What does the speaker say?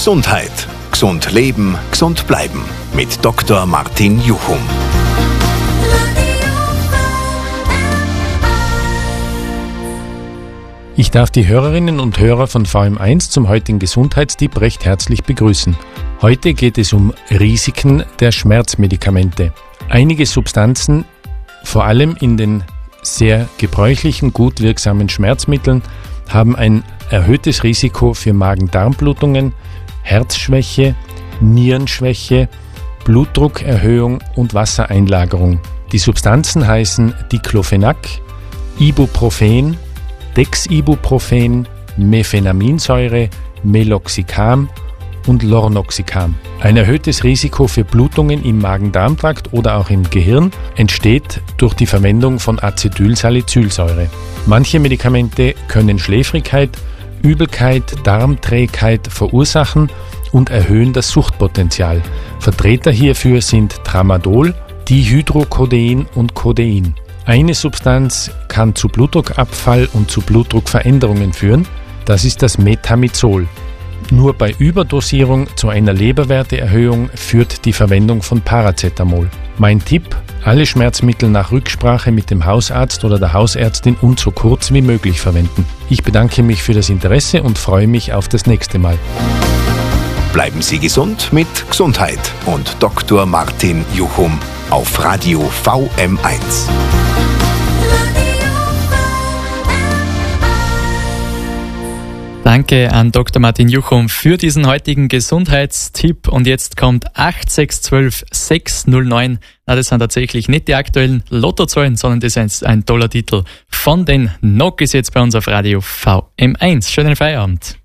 Gesundheit. Gesund leben, gesund bleiben. Mit Dr. Martin Juchum. Ich darf die Hörerinnen und Hörer von VM1 zum heutigen Gesundheitstipp recht herzlich begrüßen. Heute geht es um Risiken der Schmerzmedikamente. Einige Substanzen, vor allem in den sehr gebräuchlichen, gut wirksamen Schmerzmitteln, haben ein erhöhtes Risiko für Magen-Darm-Blutungen, Herzschwäche, Nierenschwäche, Blutdruckerhöhung und Wassereinlagerung. Die Substanzen heißen Diclofenac, Ibuprofen, Dexibuprofen, Mefenaminsäure, Meloxicam und Lornoxicam. Ein erhöhtes Risiko für Blutungen im Magen-Darm-Trakt oder auch im Gehirn entsteht durch die Verwendung von Acetylsalicylsäure. Manche Medikamente können Schläfrigkeit, Übelkeit, Darmträgheit verursachen und erhöhen das Suchtpotenzial. Vertreter hierfür sind Tramadol, Dihydrocodein und Codein. Eine Substanz kann zu Blutdruckabfall und zu Blutdruckveränderungen führen. Das ist das Metamizol. Nur bei Überdosierung zu einer Leberwerteerhöhung führt die Verwendung von Paracetamol. Mein Tipp: alle Schmerzmittel nach Rücksprache mit dem Hausarzt oder der Hausärztin und so kurz wie möglich verwenden. Ich bedanke mich für das Interesse und freue mich auf das nächste Mal. Bleiben Sie gesund mit Gesundheit und Dr. Martin Juchum auf Radio VM1. Danke an Dr. Martin Juchum für diesen heutigen Gesundheitstipp. Und jetzt kommt 8612 609. Na, das sind tatsächlich nicht die aktuellen Lottozahlen, sondern das ist ein toller Titel von den Nokis jetzt bei uns auf Radio VM1. Schönen Feierabend.